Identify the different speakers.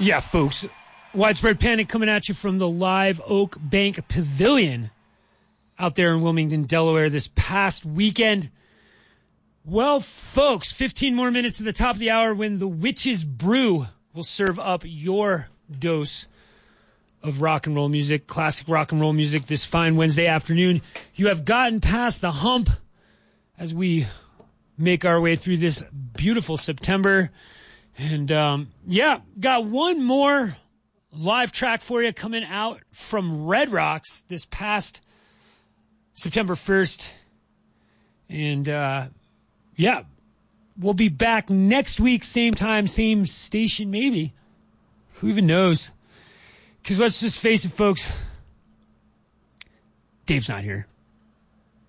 Speaker 1: Yeah, folks. Widespread Panic coming at you from the Live Oak Bank Pavilion out there in Wilmington, Delaware this past weekend. Well, folks, 15 more minutes at the top of the hour when the Witch's Brew will serve up your dose of rock and roll music, classic rock and roll music this fine Wednesday afternoon. You have gotten past the hump as we make our way through this beautiful September. And, got one more live track for you coming out from Red Rocks this past September 1st. And, we'll be back next week, same time, same station, maybe. Who even knows? Because let's just face it, folks, Dave's not here.